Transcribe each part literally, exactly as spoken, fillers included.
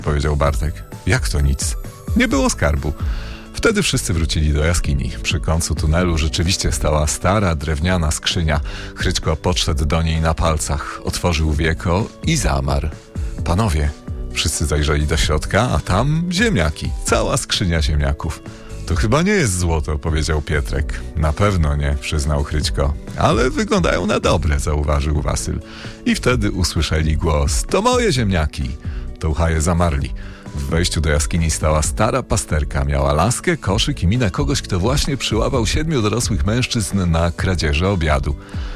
powiedział Bartek. Jak to nic? Nie było skarbu. Wtedy wszyscy wrócili do jaskini. Przy końcu tunelu rzeczywiście stała stara, drewniana skrzynia. Chryczko podszedł do niej na palcach, otworzył wieko i zamarł. Panowie, wszyscy zajrzeli do środka, a tam ziemniaki. Cała skrzynia ziemniaków. To chyba nie jest złoto, powiedział Pietrek. Na pewno nie, przyznał Chryćko. Ale wyglądają na dobre, zauważył Wasyl. I wtedy usłyszeli głos. To moje ziemniaki. Touchaje zamarli. W wejściu do jaskini stała stara pasterka. Miała laskę, koszyk i minę kogoś, kto właśnie przyłapał siedmiu dorosłych mężczyzn na kradzieży obiadu.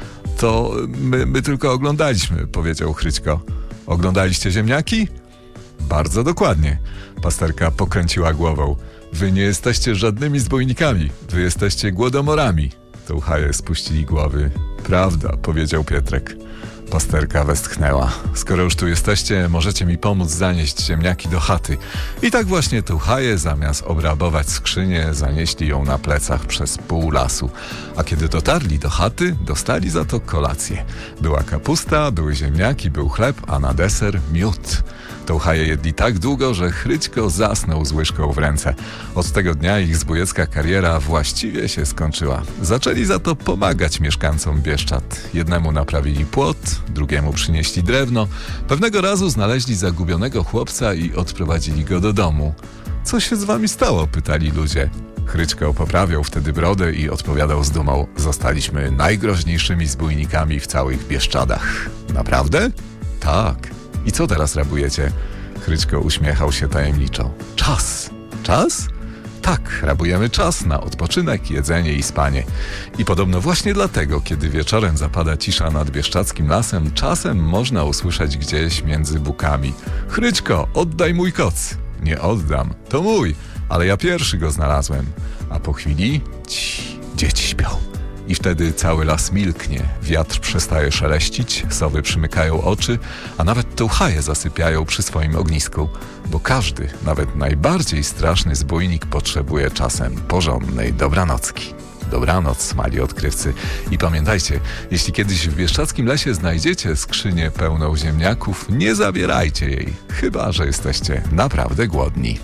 To my, my tylko oglądaliśmy, powiedział Chryćko. Oglądaliście ziemniaki? Bardzo dokładnie. Pasterka pokręciła głową. Wy nie jesteście żadnymi zbójnikami. Wy jesteście głodomorami. Touchaje spuścili głowy. Prawda, powiedział Pietrek. Pasterka westchnęła. Skoro już tu jesteście, możecie mi pomóc zanieść ziemniaki do chaty. I tak właśnie Touchaje, zamiast obrabować skrzynię, zanieśli ją na plecach przez pół lasu. A kiedy dotarli do chaty, dostali za to kolację. Była kapusta, były ziemniaki, był chleb, a na deser miód. Touchaje jedli tak długo, że Chryćko zasnął z łyżką w ręce. Od tego dnia ich zbójecka kariera właściwie się skończyła. Zaczęli za to pomagać mieszkańcom Bieszczad. Jednemu naprawili płot, drugiemu przynieśli drewno. Pewnego razu znaleźli zagubionego chłopca i odprowadzili go do domu. Co się z wami stało? Pytali ludzie. Chryćko poprawiał wtedy brodę i odpowiadał z dumą. Zostaliśmy najgroźniejszymi zbójnikami w całych Bieszczadach. Naprawdę? Tak. I co teraz rabujecie? Chryćko uśmiechał się tajemniczo. Czas. Czas? Tak, rabujemy czas na odpoczynek, jedzenie i spanie. I podobno właśnie dlatego, kiedy wieczorem zapada cisza nad bieszczadzkim lasem, czasem można usłyszeć gdzieś między bukami. Chryćko, oddaj mój koc. Nie oddam, to mój, ale ja pierwszy go znalazłem. A po chwili ci, dzieci śpią. I wtedy cały las milknie, wiatr przestaje szeleścić, sowy przymykają oczy, a nawet touchaje zasypiają przy swoim ognisku, bo każdy, nawet najbardziej straszny zbójnik potrzebuje czasem porządnej dobranocki. Dobranoc, mali odkrywcy. I pamiętajcie, jeśli kiedyś w bieszczadzkim lesie znajdziecie skrzynię pełną ziemniaków, nie zabierajcie jej, chyba że jesteście naprawdę głodni.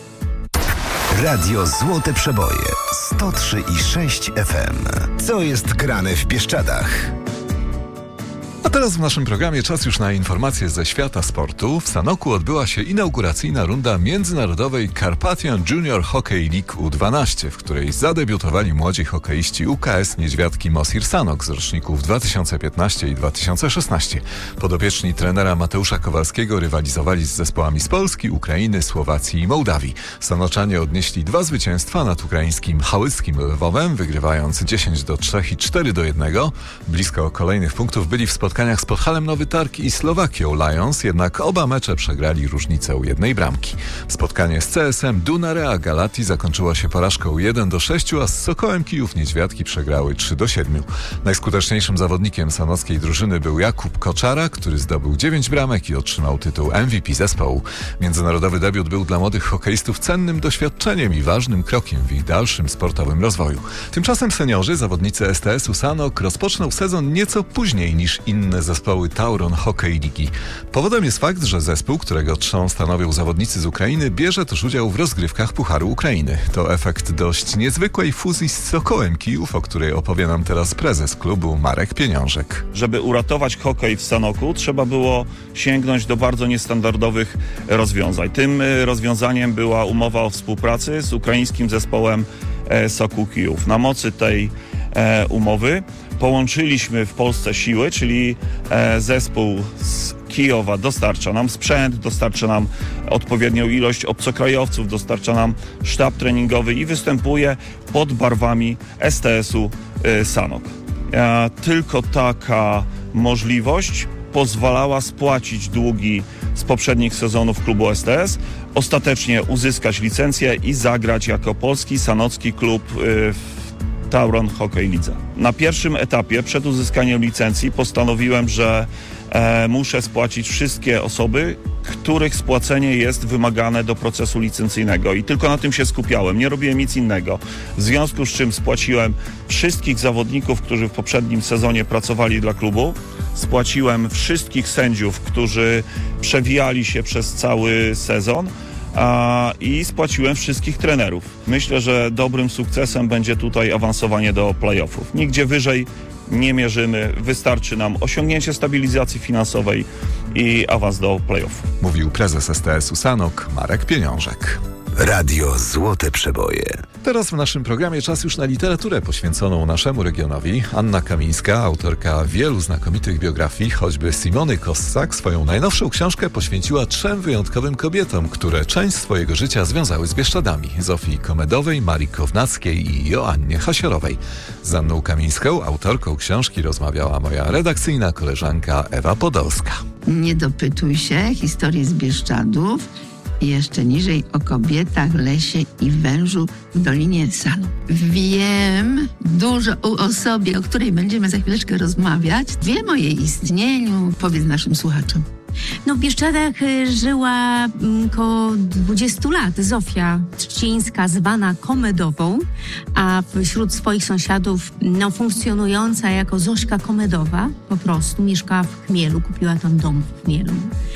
Radio Złote Przeboje sto trzy i sześć F M. Co jest grane w Bieszczadach? A teraz w naszym programie czas już na informacje ze świata sportu. W Sanoku odbyła się inauguracyjna runda międzynarodowej Carpathian Junior Hockey League U dwanaście, w której zadebiutowali młodzi hokeiści U K S Niedźwiadki Mosir Sanok z roczników dwa tysiące piętnaście i dwa tysiące szesnaście. Podopieczni trenera Mateusza Kowalskiego rywalizowali z zespołami z Polski, Ukrainy, Słowacji i Mołdawii. Sanoczanie odnieśli dwa zwycięstwa nad ukraińskim Hałyskim Lwowem, wygrywając dziesięć do trzech i cztery do jednego. Blisko kolejnych punktów byli w spotkaniach z Podhalem Nowy Targ i Slowakią Lions, jednak oba mecze przegrali różnicę jednej bramki. Spotkanie z C S M Dunarea Galati zakończyło się porażką jeden do sześciu, a z Sokołem Kijów Niedźwiadki przegrały trzy do siedmiu. Najskuteczniejszym zawodnikiem sanockiej drużyny był Jakub Koczara, który zdobył dziewięć bramek i otrzymał tytuł M V P zespołu. Międzynarodowy debiut był dla młodych hokeistów cennym doświadczeniem i ważnym krokiem w ich dalszym sportowym rozwoju. Tymczasem seniorzy, zawodnicy S T S-u Sanok, rozpoczną sezon nieco później niż inne zespoły Tauron Hockey Ligi. Powodem jest fakt, że zespół, którego trzon stanowią zawodnicy z Ukrainy, bierze też udział w rozgrywkach Pucharu Ukrainy. To efekt dość niezwykłej fuzji z Sokołem Kijów, o której opowie nam teraz prezes klubu Marek Pieniążek. Żeby uratować hokej w Sanoku, trzeba było sięgnąć do bardzo niestandardowych rozwiązań. Tym rozwiązaniem była umowa o współpracy z ukraińskim zespołem Sokół Kijów. Na mocy tej e, umowy połączyliśmy w Polsce siły, czyli e, zespół z Kijowa dostarcza nam sprzęt, dostarcza nam odpowiednią ilość obcokrajowców, dostarcza nam sztab treningowy i występuje pod barwami S T S-u e, Sanok. E, tylko taka możliwość pozwalała spłacić długi z poprzednich sezonów klubu S T S, ostatecznie uzyskać licencję i zagrać jako polski sanocki klub e, w Tauron Hockey Lidze. Na pierwszym etapie, przed uzyskaniem licencji, postanowiłem, że e, muszę spłacić wszystkie osoby, których spłacenie jest wymagane do procesu licencyjnego i tylko na tym się skupiałem, nie robiłem nic innego. W związku z czym spłaciłem wszystkich zawodników, którzy w poprzednim sezonie pracowali dla klubu, spłaciłem wszystkich sędziów, którzy przewijali się przez cały sezon, a, i spłaciłem wszystkich trenerów. Myślę, że dobrym sukcesem będzie tutaj awansowanie do play-offów. Nigdzie wyżej nie mierzymy, wystarczy nam osiągnięcie stabilizacji finansowej i awans do play-off. Mówił prezes S T S-u Sanok Marek Pieniążek. Radio Złote Przeboje. Teraz w naszym programie czas już na literaturę poświęconą naszemu regionowi. Anna Kamińska, autorka wielu znakomitych biografii, choćby Simony Kossak, swoją najnowszą książkę poświęciła trzem wyjątkowym kobietom, które część swojego życia związały z Bieszczadami. Zofii Komedowej, Marii Kownackiej i Joannie Hasiorowej. Z Anną Kamińską, autorką książki, rozmawiała moja redakcyjna koleżanka Ewa Podolska. Nie dopytuj się, historii z Bieszczadów. I jeszcze niżej o kobietach, lesie i wężu w Dolinie Sanu. Wiem dużo o osobie, o której będziemy za chwileczkę rozmawiać. Wiem o jej istnieniu. Powiedz naszym słuchaczom. No w Bieszczadach y, żyła y, koło dwudziestu lat Zofia Trzcińska, zwana Komedową, a wśród swoich sąsiadów no, funkcjonująca jako Zośka Komedowa, po prostu mieszkała w Chmielu, kupiła tam dom w Chmielu.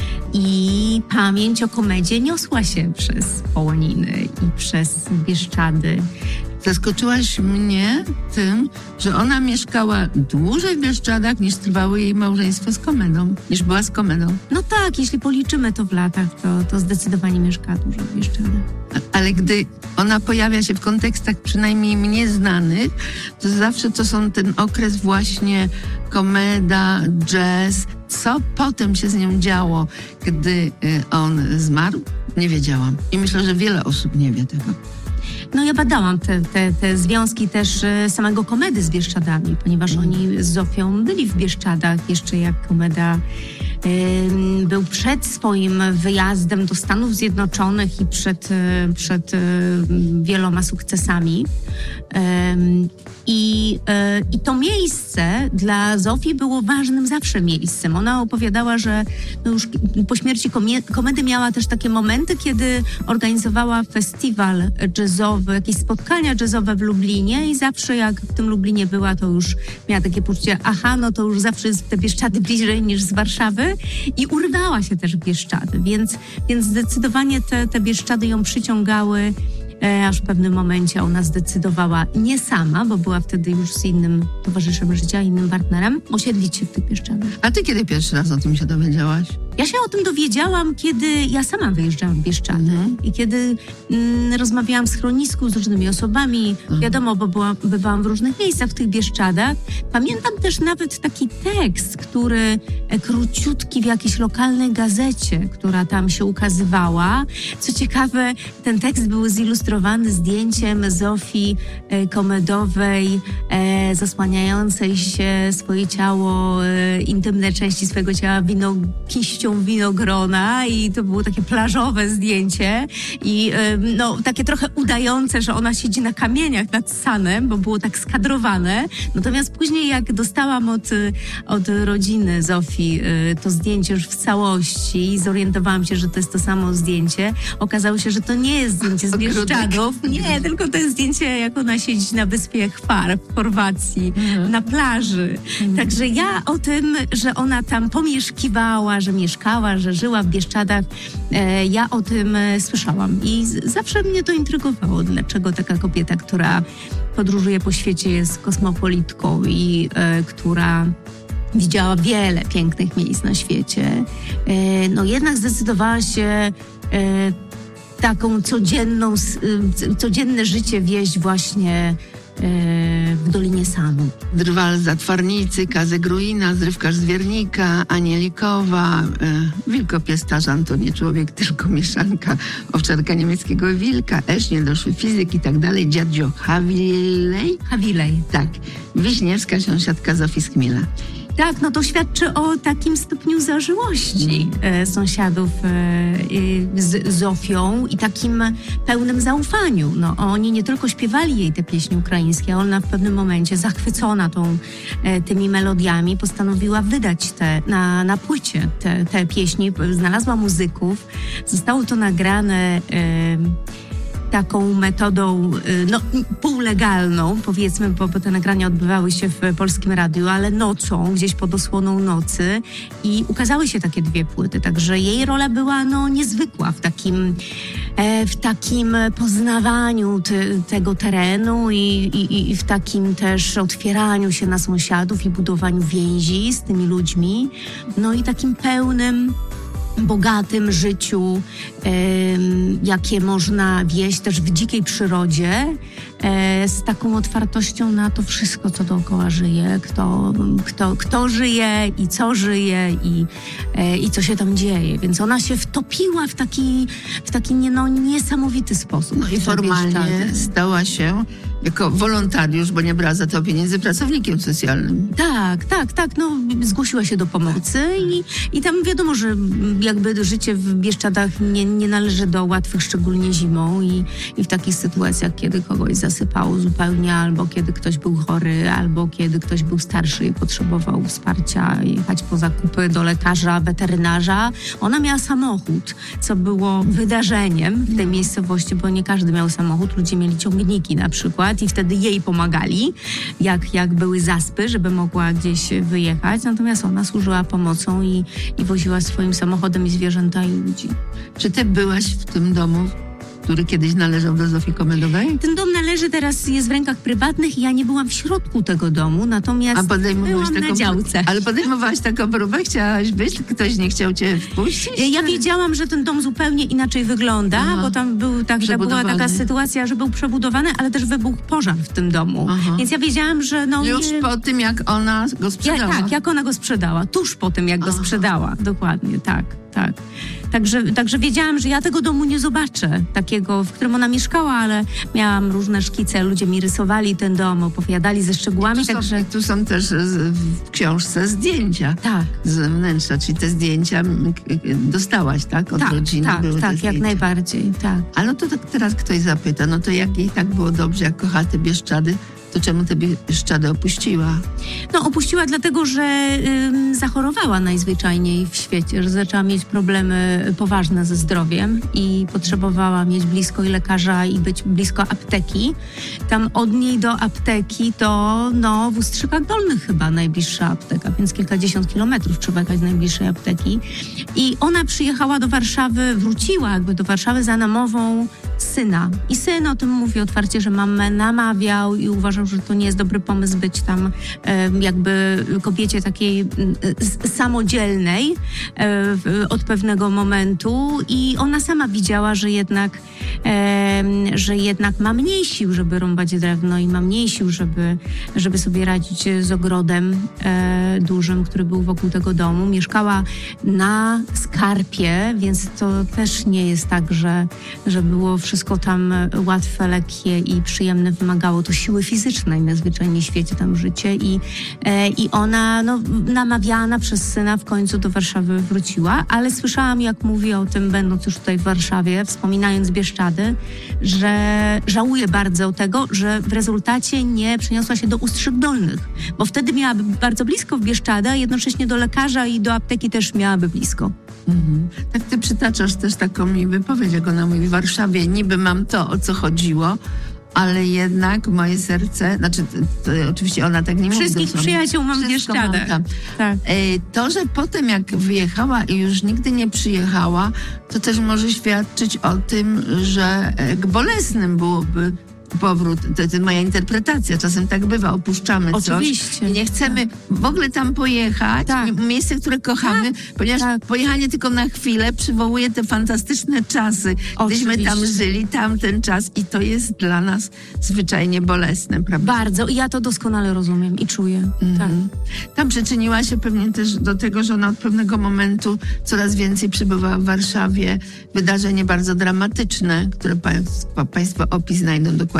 I pamięć o Komedzie niosła się przez Połoniny i przez Bieszczady. Zaskoczyłaś mnie tym, że ona mieszkała dłużej w Bieszczadach niż trwało jej małżeństwo z Komedą, niż była z Komedą. No tak, jeśli policzymy to w latach, to, to zdecydowanie mieszka dużo w Bieszczadach. Ale gdy ona pojawia się w kontekstach przynajmniej mnie znanych, to zawsze to są ten okres właśnie komeda, jazz. Co potem się z nią działo, gdy on zmarł? Nie wiedziałam. I myślę, że wiele osób nie wie tego. No ja badałam te, te, te związki też samego Komedy z Bieszczadami, ponieważ mm. oni z Zofią byli w Bieszczadach jeszcze jak Komeda y, był przed swoim wyjazdem do Stanów Zjednoczonych i przed, y, przed y, wieloma sukcesami. Y, I, y, I to miejsce dla Zofii było ważnym zawsze miejscem. Ona opowiadała, że no już po śmierci komie- Komedy miała też takie momenty, kiedy organizowała festiwal jazzowy, jakieś spotkania jazzowe w Lublinie i zawsze jak w tym Lublinie była, to już miała takie poczucie, aha, no to już zawsze jest te Bieszczady bliżej niż z Warszawy i urwała się też w Bieszczady, więc, więc zdecydowanie te, te Bieszczady ją przyciągały. Aż w pewnym momencie ona zdecydowała nie sama, bo była wtedy już z innym towarzyszem życia, innym partnerem, osiedlić się w tych Bieszczadach. A ty kiedy pierwszy raz o tym się dowiedziałaś? Ja się o tym dowiedziałam, kiedy ja sama wyjeżdżałam w Bieszczady mm. i kiedy mm, rozmawiałam w schronisku z różnymi osobami. Mm. Wiadomo, bo byłam, bywałam w różnych miejscach w tych Bieszczadach. Pamiętam też nawet taki tekst, który e, króciutki w jakiejś lokalnej gazecie, która tam się ukazywała. Co ciekawe, ten tekst był zilustrowany zdjęciem Zofii e, Komedowej, e, zasłaniającej się swoje ciało, e, intymne części swojego ciała wino, kiścią winogrona i to było takie plażowe zdjęcie i y, no takie trochę udające, że ona siedzi na kamieniach nad Sanem, bo było tak skadrowane. Natomiast później jak dostałam od, od rodziny Zofii y, to zdjęcie już w całości i zorientowałam się, że to jest to samo zdjęcie, okazało się, że to nie jest zdjęcie z Bieszczadów. Nie, tylko to jest zdjęcie, jak ona siedzi na wyspie Hvar w Chorwacji, mhm. na plaży. Mhm. Także ja o tym, że ona tam pomieszkiwała, że mieszkała, że żyła w Bieszczadach, e, ja o tym e, słyszałam i z, zawsze mnie to intrygowało, dlaczego taka kobieta, która podróżuje po świecie, jest kosmopolitką i e, która widziała wiele pięknych miejsc na świecie, e, no jednak zdecydowała się e, taką codzienną, e, codzienne życie wieść właśnie w Dolinie Sanu. Drwal z Zatwarnicy, Kazę Gruina, Zrywkarz z Wiernika, Anielikowa, e, Wilkopiestarz Antoni Człowiek, tylko mieszanka, owczarka niemieckiego wilka, Esz, niedoszły fizyk i tak dalej, dziadzio Hawilej. Hawilej. Tak. Wiśniewska, sąsiadka Zofii z Chmiela. Tak, no to świadczy o takim stopniu zażyłości e, sąsiadów e, e, z Zofią i takim pełnym zaufaniu. No, oni nie tylko śpiewali jej te pieśni ukraińskie, a ona w pewnym momencie, zachwycona tą, e, tymi melodiami, postanowiła wydać te, na, na płycie te, te pieśni. Znalazła muzyków, zostało to nagrane e, taką metodą no, półlegalną, powiedzmy, bo, bo te nagrania odbywały się w Polskim Radiu, ale nocą, gdzieś pod osłoną nocy i ukazały się takie dwie płyty, także jej rola była no, niezwykła w takim, e, w takim poznawaniu te, tego terenu i, i, i w takim też otwieraniu się na sąsiadów i budowaniu więzi z tymi ludźmi, no i takim pełnym bogatym życiu, e, jakie można wieść też w dzikiej przyrodzie, e, z taką otwartością na to wszystko, co dookoła żyje, kto, kto, kto żyje i co żyje i, e, i co się tam dzieje. Więc ona się wtopiła w taki, w taki nie, no, niesamowity sposób. No i formalnie stała się jako wolontariusz, bo nie brała za to pieniędzy, pracownikiem socjalnym. Tak, tak, tak. No, zgłosiła się do pomocy i, i tam wiadomo, że jakby życie w Bieszczadach nie, nie należy do łatwych, szczególnie zimą i, i w takich sytuacjach, kiedy kogoś zasypało zupełnie, albo kiedy ktoś był chory, albo kiedy ktoś był starszy i potrzebował wsparcia, jechać po zakupy do lekarza, weterynarza. Ona miała samochód, co było wydarzeniem w tej miejscowości, bo nie każdy miał samochód. Ludzie mieli ciągniki na przykład i wtedy jej pomagali, jak, jak były zaspy, żeby mogła gdzieś wyjechać. Natomiast ona służyła pomocą i, i woziła swoim samochodem i zwierzęta i ludzi. Czy ty byłaś w tym domu, który kiedyś należał do Zofii Komendowej? Ten dom należy teraz, jest w rękach prywatnych i ja nie byłam w środku tego domu, natomiast byłam taką, na działce. Ale podejmowałaś taką próbę? Chciałaś być? Ktoś nie chciał cię wpuścić? Ja wiedziałam, że ten dom zupełnie inaczej wygląda, Aha. bo tam był tak, ta była taka sytuacja, że był przebudowany, ale też wybuchł pożar w tym domu. Aha. Więc ja wiedziałam, że no... Już nie... po tym, jak ona go sprzedała? Ja, tak, jak ona go sprzedała. Tuż po tym, jak Aha. go sprzedała. Dokładnie, tak. Tak. Także, także wiedziałam, że ja tego domu nie zobaczę, takiego, w którym ona mieszkała, ale miałam różne szkice, ludzie mi rysowali ten dom, opowiadali ze szczegółami. Tu, także... są, tu są też w książce zdjęcia tak. z wnętrza, czyli te zdjęcia dostałaś, tak? Od tak, rodziny tak, były tak, jak najbardziej, tak. Ale no to tak teraz ktoś zapyta, no to jak jej tak było dobrze, jak kocha te Bieszczady, to czemu te Bieszczady opuściła? No opuściła dlatego, że ym, zachorowała najzwyczajniej w świecie, że zaczęła mieć problemy poważne ze zdrowiem i potrzebowała mieć blisko i lekarza i być blisko apteki. Tam od niej do apteki to no w Ustrzykach Dolnych chyba najbliższa apteka, więc kilkadziesiąt kilometrów trzeba jechać z najbliższej apteki. I ona przyjechała do Warszawy, wróciła jakby do Warszawy za namową syna. I syn o tym mówi otwarcie, że mamę namawiał i uważał, że to nie jest dobry pomysł być tam e, jakby kobiecie takiej e, samodzielnej e, od pewnego momentu i ona sama widziała, że jednak e, że jednak ma mniej sił, żeby rąbać drewno i ma mniej sił, żeby, żeby sobie radzić z ogrodem e, dużym, który był wokół tego domu. Mieszkała na skarpie, więc to też nie jest tak, że, że było wszystko tam łatwe, lekkie i przyjemne. Wymagało to siły fizycznej najzwyczajniej w świecie tam życie i, e, i ona no, namawiana przez syna w końcu do Warszawy wróciła, ale słyszałam, jak mówi o tym, będąc już tutaj w Warszawie, wspominając Bieszczady, że żałuje bardzo tego, że w rezultacie nie przeniosła się do Ustrzyk Dolnych, bo wtedy miałaby bardzo blisko w Bieszczady, a jednocześnie do lekarza i do apteki też miałaby blisko. Mhm. Tak ty przytaczasz też taką mi wypowiedź, jak ona mówi, w Warszawie niby mam to, o co chodziło, ale jednak moje serce, znaczy to, to, oczywiście ona tak nie mówi. Wszystkich przyjaciół mam w Bieszczadach. Tak. To, że potem jak wyjechała i już nigdy nie przyjechała, to też może świadczyć o tym, że bolesnym byłoby powrót, to jest moja interpretacja, czasem tak bywa, opuszczamy Oczywiście. coś i nie chcemy tak. w ogóle tam pojechać, tak. miejsce, które kochamy, tak. ponieważ tak. pojechanie tylko na chwilę przywołuje te fantastyczne czasy, gdyśmy tam żyli, tamten czas i to jest dla nas zwyczajnie bolesne, prawda? Bardzo i ja to doskonale rozumiem i czuję. Mhm. Tak. Tam przyczyniła się pewnie też do tego, że ona od pewnego momentu coraz więcej przybywała w Warszawie, wydarzenie bardzo dramatyczne, które pa- Państwo opis znajdą dokładnie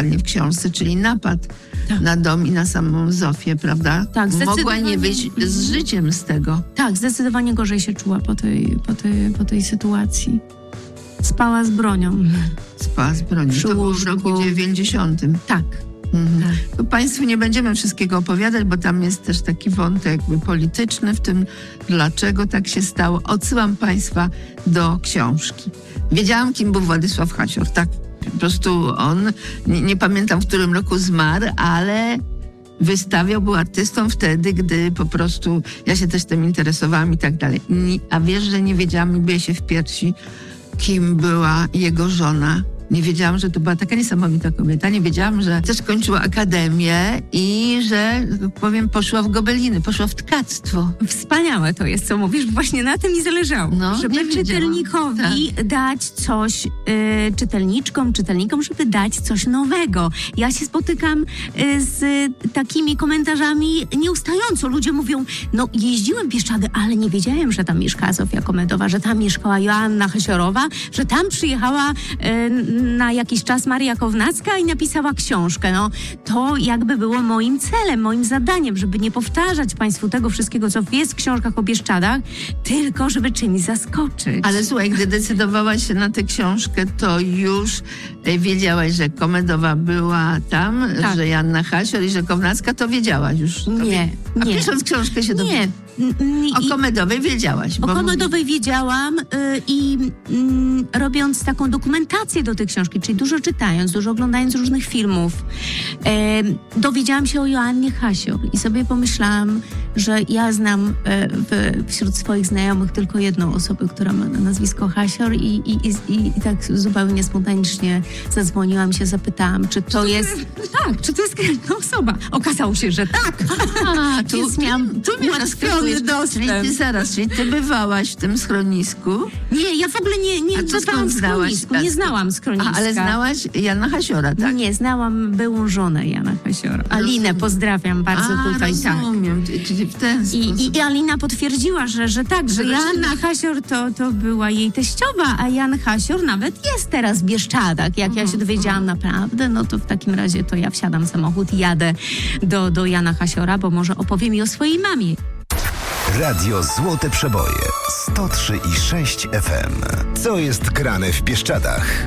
dokładnie w książce, czyli napad Tak. na dom i na samą Zofię, prawda? Tak, Mogła zdecydowanie. nie wyjść z życiem z tego. Tak, zdecydowanie gorzej się czuła po tej, po tej, po tej sytuacji. Spała z bronią. Spała z broni. Przy To było w łóżku. roku dziewięćdziesiątym. Tak. Mhm. Tak. To Państwu nie będziemy wszystkiego opowiadać, bo tam jest też taki wątek jakby polityczny w tym, dlaczego tak się stało. Odsyłam Państwa do książki. Wiedziałam, kim był Władysław Hasior. Tak, po prostu on, nie, nie pamiętam, w którym roku zmarł, ale wystawiał, był artystą wtedy, gdy po prostu ja się też tym interesowałam i tak dalej. Nie, a wiesz, że nie wiedziałam, nie biję się w piersi, kim była jego żona. Nie wiedziałam, że to była taka niesamowita kobieta. Nie wiedziałam, że też kończyła akademię i że, tak powiem, poszła w gobeliny, poszła w tkactwo. Wspaniałe to jest, co mówisz, bo właśnie na tym mi zależało. No, żeby nie wiedziałam. czytelnikowi dać coś, y, czytelniczkom, czytelnikom, żeby dać coś nowego. Ja się spotykam y, z takimi komentarzami nieustająco. Ludzie mówią, no jeździłem w Bieszczady, ale nie wiedziałem, że tam mieszkała Zofia Komendowa, że tam mieszkała Joanna Hasiorowa, że tam przyjechała y, na jakiś czas Maria Kownacka i napisała książkę. No, to jakby było moim celem, moim zadaniem, żeby nie powtarzać Państwu tego wszystkiego, co jest w książkach o Bieszczadach, tylko żeby czymś zaskoczyć. Ale słuchaj, gdy decydowałaś się na tę książkę, to już e, wiedziałaś, że Komendowa była tam, Tak. że Joanna Hasior i że Kownacka, to wiedziałaś już. To Nie, wie- A nie. pisząc książkę się dowiedziałaś. Nie. N- n- O i- Komendowej wiedziałaś. O bo Komendowej wiedziałam y, i mm, robiąc taką dokumentację do tej książki, czyli dużo czytając, dużo oglądając różnych filmów, e, dowiedziałam się o Joannie Hasior i sobie pomyślałam, że ja znam e, w, wśród swoich znajomych tylko jedną osobę, która ma nazwisko Hasior i, i, i, i, i tak zupełnie spontanicznie zadzwoniłam się, zapytałam, czy to jest... Tak, czy to jest konkretna osoba. Okazało się, że tak. A, tu, Więc miałam tu mnie ułatwiony zaskakujesz. dostęp. Czyli ty zaraz, czyli ty bywałaś w tym schronisku, Nie, ja w ogóle nie, nie A co bywałam skąd w znałaś? schronisku, nie znałam schroniska. a, ale znałaś Jana Hasiora, tak? Nie, znałam byłą żonę Jana Hasiora. Alinę pozdrawiam bardzo A, tutaj, tak. rozumiem, czyli w ten sposób. I, I Alina potwierdziła, że, że tak, że Że Joanna Hasior to, to była jej teściowa, a Jan Hasior nawet jest teraz w Bieszczadach. Jak ja się dowiedziałam naprawdę, no to w takim razie to ja wsiadam w samochód i jadę do, do Jana Hasiora, bo może opowie mi o swojej mamie. Radio Złote Przeboje sto trzy i sześć F M. Co jest grane w Bieszczadach?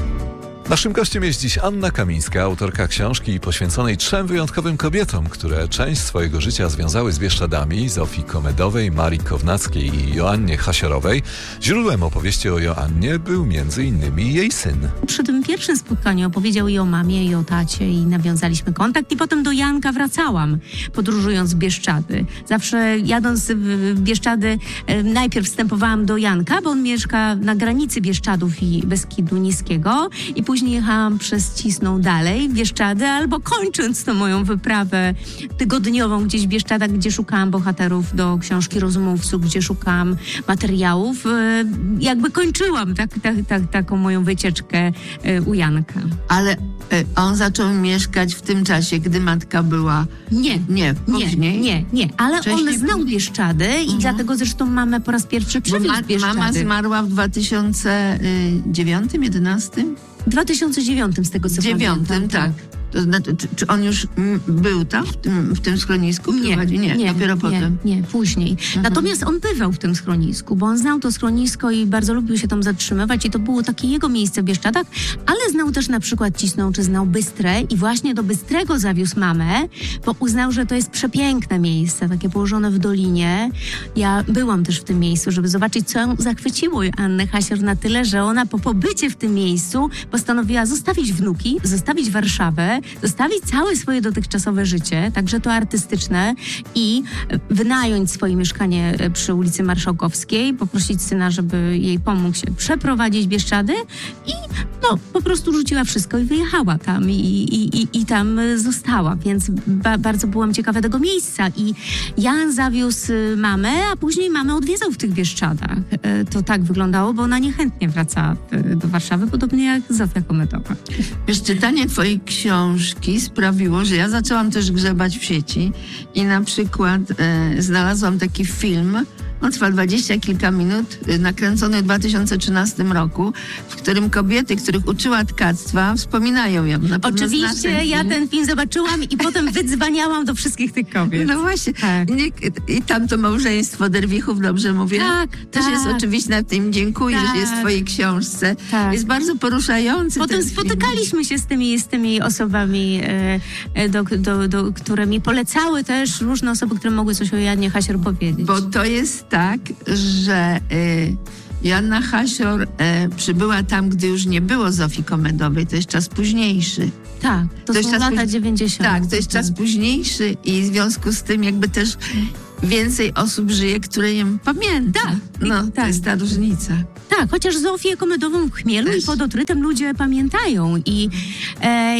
Naszym gościem jest dziś Anna Kamińska, autorka książki poświęconej trzem wyjątkowym kobietom, które część swojego życia związały z Bieszczadami: Zofii Komendowej, Marii Kownackiej i Joannie Hasiorowej. Źródłem opowieści o Joannie był między innymi jej syn. Przy tym pierwszym spotkaniu opowiedział i o mamie, i o tacie i nawiązaliśmy kontakt i potem do Janka wracałam, podróżując w Bieszczady. Zawsze jadąc w Bieszczady e, najpierw wstępowałam do Janka, bo on mieszka na granicy Bieszczadów i Beskidu Niskiego i później jechałam przez Cisną dalej w Bieszczady, albo kończąc tą moją wyprawę tygodniową gdzieś w Bieszczadach, gdzie szukałam bohaterów do książki Rozmówców, gdzie szukałam materiałów, e, jakby kończyłam tak, tak, tak, taką moją wycieczkę e, u Janka. Ale e, on zaczął mieszkać w tym czasie, gdy matka była... Nie, Nie, nie, później? nie, nie, ale Wcześniej, on znał później? Bieszczady i dlatego zresztą mamę po raz pierwszy Bo przywiózł ma, Bieszczady. mama zmarła w dwa tysiące dziewiątym, jedenastym? W dwa tysiące dziewiątym z tego co dziewiątym, pamiętam. tak. To znaczy, czy, czy on już mm, był tam, w tym, w tym schronisku? Nie, Prowadzi? nie, nie, dopiero nie, potem. Nie, później. Mhm. Natomiast on bywał w tym schronisku, bo on znał to schronisko i bardzo lubił się tam zatrzymywać i to było takie jego miejsce w Bieszczadach, ale znał też na przykład Cisną, czy znał Bystrę i właśnie do Bystrego zawiózł mamę, bo uznał, że to jest przepiękne miejsce, takie położone w dolinie. Ja byłam też w tym miejscu, żeby zobaczyć, co ją zachwyciło Annę Hasior na tyle, że ona po pobycie w tym miejscu postanowiła zostawić wnuki, zostawić Warszawę, zostawić całe swoje dotychczasowe życie, także to artystyczne, i wynająć swoje mieszkanie przy ulicy Marszałkowskiej, poprosić syna, żeby jej pomógł się przeprowadzić w Bieszczady i no, po prostu rzuciła wszystko i wyjechała tam i, i, i, i tam została, więc ba, bardzo byłam ciekawa tego miejsca i Jan zawiózł mamę, a później mamę odwiedzał w tych Bieszczadach. To tak wyglądało, bo ona niechętnie wraca do Warszawy, podobnie jak Zofia Komendowa. Wiesz, czytanie twojej książki sprawiło, że ja zaczęłam też grzebać w sieci i na przykład e, znalazłam taki film On trwa dwadzieścia kilka minut, y, nakręcony w dwa tysiące trzynastym roku, w którym kobiety, których uczyła tkactwa, wspominają ją. Na pewno znasz Oczywiście, ten ja film. ten film zobaczyłam i potem wydzwaniałam do wszystkich tych kobiet. No właśnie. Tak. Nie, I tam to małżeństwo Derwichów, dobrze mówię? Tak, Też tak. jest oczywiście na tym, dziękuję, Tak. że jest w twojej książce. Tak. Jest bardzo poruszający Potem ten film. spotykaliśmy się z tymi, z tymi osobami, e, e, do, do, do, które mi polecały też różne osoby, które mogły coś o Janie Hasior powiedzieć. Bo to jest tak, że y, Joanna Hasior y, przybyła tam, gdy już nie było Zofii Komendowej. To jest czas późniejszy. Tak, to, To jest są czas lata póź- dziewięćdziesiąte. Tak, to jest czas późniejszy i w związku z tym jakby też więcej osób żyje, które ją pamięta. Tak, No, to tak. jest ta różnica. Tak, chociaż Zofię Komedową w Chmielu Też. i pod Otrytem ludzie pamiętają i, e,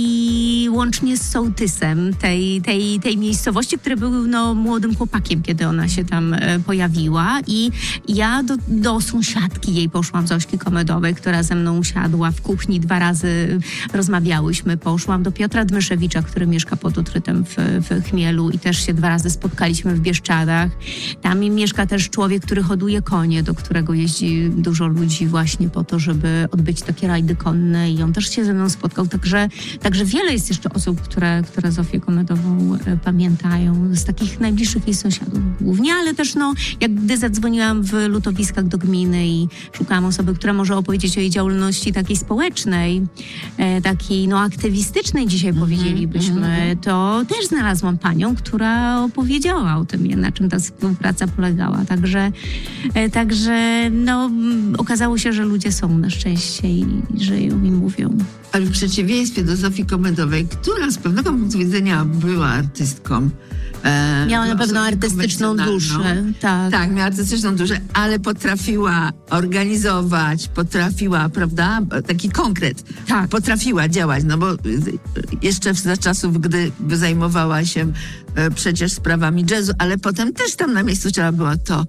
i łącznie z sołtysem tej, tej, tej miejscowości, który był no, młodym chłopakiem, kiedy ona się tam e, pojawiła i ja do, do sąsiadki jej poszłam, Zośki Komedowej, która ze mną usiadła w kuchni, dwa razy rozmawiałyśmy, poszłam do Piotra Dmyszewicza, który mieszka pod Otrytem w, w Chmielu i też się dwa razy spotkaliśmy w Bieszczadach. Tam mieszka też człowiek, który hoduje konie, do którego jeździ dużo ludzi właśnie po to, żeby odbyć takie rajdy konne i on też się ze mną spotkał. Także, także wiele jest jeszcze osób, które, które Zofię Komedową e, pamiętają, z takich najbliższych jej sąsiadów głównie, ale też no, jak gdy zadzwoniłam w lutowiskach do gminy i szukałam osoby, która może opowiedzieć o jej działalności takiej społecznej, e, takiej no aktywistycznej dzisiaj powiedzielibyśmy, to też znalazłam panią, która opowiedziała o tym, na czym ta współpraca polegała. Także, e, także no, m, okazało się, że ludzie są na szczęście i, i żyją i mówią. Ale w przeciwieństwie do Zofii Komendowej, która z pewnego punktu widzenia była artystką. E, Miała na była pewno osobą artystyczną konwencjonalną. duszę. Tak. Tak, miała artystyczną duszę, ale potrafiła organizować, potrafiła, prawda, taki konkret. Tak. Potrafiła działać, no bo y, jeszcze za czasów, gdy zajmowała się e, przecież sprawami jazzu, ale potem też tam na miejscu trzeba było to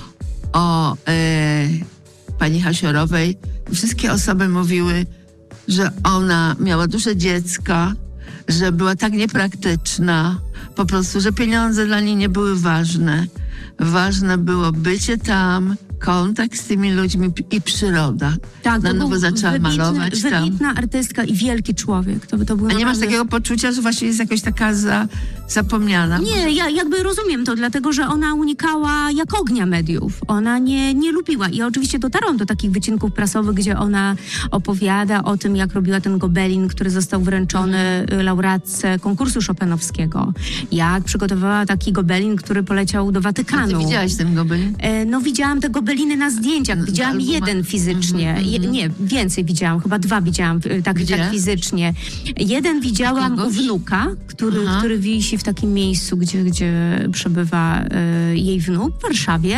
o e, pani Hasiorowej. Wszystkie osoby mówiły, że ona miała duszę dziecka, że była tak niepraktyczna, po prostu, że pieniądze dla niej nie były ważne. Ważne było bycie tam, kontakt z tymi ludźmi i przyroda. Tak, Na to nowo był zaczęła wybitny, malować tam. wybitna artystka i wielki człowiek. To, to był A nie masz naprawdę- takiego poczucia, że właśnie jest jakoś taka za, zapomniana? Nie, ja jakby rozumiem to, dlatego że ona unikała jak ognia mediów. Ona nie, nie lubiła. I oczywiście dotarłam do takich wycinków prasowych, gdzie ona opowiada o tym, jak robiła ten gobelin, który został wręczony y, laureatce konkursu chopinowskiego. Jak przygotowała taki gobelin, który poleciał do A ty Watykanu. widziałaś ten gobelin? E, No widziałam te gobeliny na zdjęciach. Na Widziałam albumach? jeden fizycznie. Mhm, Je, mhm. nie, więcej widziałam. Chyba dwa widziałam e, tak, Gdzie? tak fizycznie. Jeden widziałam u Kogoś? wnuka, który, Aha. który wisi w takim miejscu, gdzie, gdzie przebywa e, jej wnuk w Warszawie.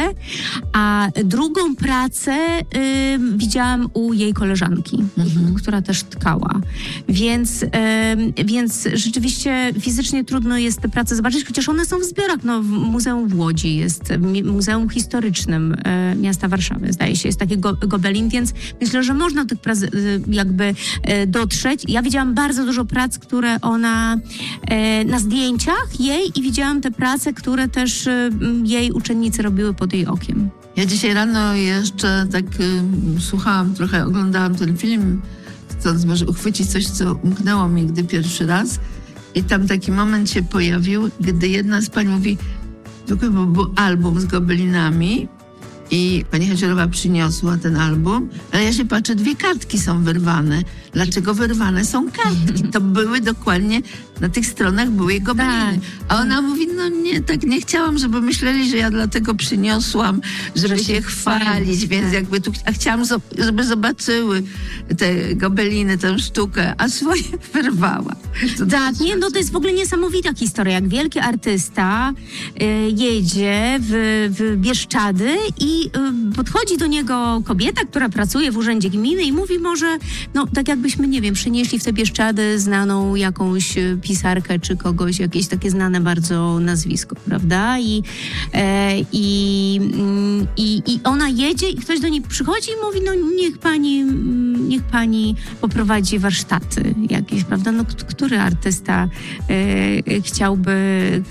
A drugą pracę e, widziałam u jej koleżanki, Mhm. która też tkała. Więc, e, więc rzeczywiście fizycznie trudno jest te prace zobaczyć, chociaż one są w zbiorach. No, w Muzeum w Łodzi jest, mi- Muzeum Historycznym e, miasta Warszawy, zdaje się, jest taki go, gobelin, więc myślę, że można do tych prac e, jakby e, dotrzeć. Ja widziałam bardzo dużo prac, które ona e, na zdjęciach jej i widziałam te prace, które też e, m, jej uczennice robiły pod jej okiem. Ja dzisiaj rano jeszcze tak y, słuchałam trochę, oglądałam ten film, chcąc może uchwycić coś, co umknęło mi, gdy pierwszy raz. I tam taki moment się pojawił, gdy jedna z pań mówi, tylko był, był album z gobelinami i pani Hasiorowa przyniosła ten album, ale ja się patrzę, dwie kartki są wyrwane. Dlaczego wyrwane są kartki? To były dokładnie, na tych stronach były gobeliny. A ona mówi, no nie, tak nie chciałam, żeby myśleli, że ja dlatego przyniosłam, żeby Że się się chwalić, chwalić, więc tak. jakby tu, a chciałam, zo- żeby zobaczyły te gobeliny, tę sztukę, a swoje wyrwała. To Tak, nie, no to jest w ogóle niesamowita historia, jak wielki artysta y, jedzie w, w Bieszczady i y, podchodzi do niego kobieta, która pracuje w urzędzie gminy i mówi może, no tak jakbyśmy, nie wiem, przynieśli w te Bieszczady znaną jakąś y, pisarkę czy kogoś, jakieś takie znane bardzo nazwisko, prawda? I, e, i, i, i ona jedzie i ktoś do niej przychodzi i mówi, no niech pani, niech pani poprowadzi warsztaty jakieś, prawda? No który artysta e, chciałby,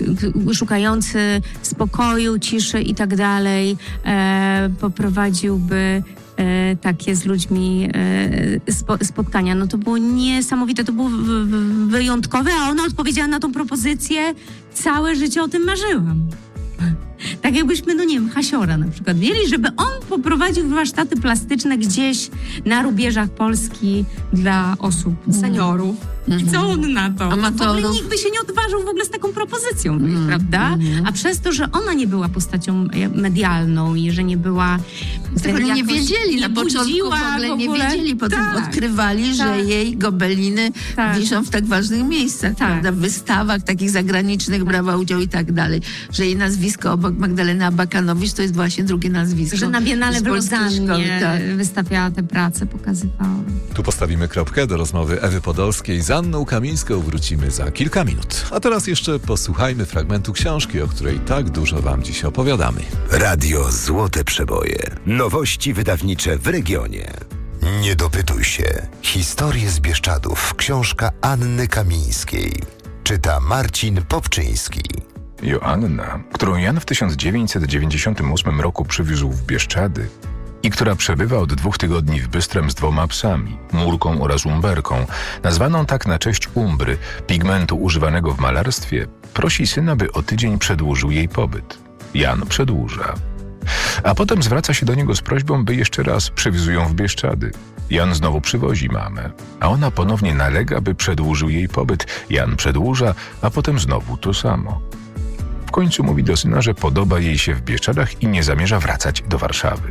szukający spokoju, ciszy i tak dalej, e, poprowadziłby E, takie z ludźmi e, spo, spotkania. No to było niesamowite, to było w, w, wyjątkowe, a ona odpowiedziała na tą propozycję, całe życie o tym marzyłam. Tak jakbyśmy, no nie wiem, Hasiora na przykład mieli, żeby on poprowadził warsztaty plastyczne gdzieś na rubieżach Polski dla osób, seniorów. I co on na to? W ogóle nikt by się nie odważył w ogóle z taką propozycją, mm, prawda? Mm. A przez to, że ona nie była postacią medialną i że nie była... Tego nie wiedzieli, nie na początku w ogóle, w ogóle nie wiedzieli, potem tak, odkrywali, tak, że jej gobeliny tak. wiszą w tak ważnych miejscach, tak. prawda? W wystawach takich zagranicznych tak. brała udział i tak dalej. Że jej nazwisko obok Magdaleny Abakanowicz to jest właśnie drugie nazwisko. Że na Biennale w Lozannie tak. wystawiała te prace, pokazywała. Tu postawimy kropkę. Do rozmowy Ewy Podolskiej z Anną Kamińską wrócimy za kilka minut. A teraz jeszcze posłuchajmy fragmentu książki, o której tak dużo wam dziś opowiadamy. Radio Złote Przeboje. Nowości wydawnicze w regionie. Nie dopytuj się. Historie z Bieszczadów. Książka Anny Kamińskiej. Czyta Marcin Popczyński. Joanna, którą Jan w tysiąc dziewięćset dziewięćdziesiątym ósmym roku przywiózł w Bieszczady i która przebywa od dwóch tygodni w Bystrem z dwoma psami, Murką oraz Umberką, nazwaną tak na cześć umbry, pigmentu używanego w malarstwie, prosi syna, by o tydzień przedłużył jej pobyt. Jan przedłuża. A potem zwraca się do niego z prośbą, by jeszcze raz przywiózł ją w Bieszczady. Jan znowu przywozi mamę, a ona ponownie nalega, by przedłużył jej pobyt. Jan przedłuża, a potem znowu to samo. W końcu mówi do syna, że podoba jej się w Bieszczadach i nie zamierza wracać do Warszawy.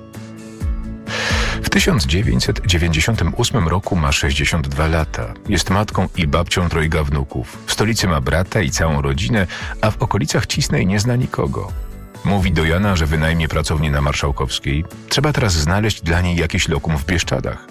W tysiąc dziewięćset dziewięćdziesiątym ósmym roku ma sześćdziesiąt dwa lata. Jest matką i babcią trojga wnuków. W stolicy ma brata i całą rodzinę, a w okolicach Cisnej nie zna nikogo. Mówi do Jana, że wynajmie pracownię na Marszałkowskiej. Trzeba teraz znaleźć dla niej jakieś lokum w Bieszczadach.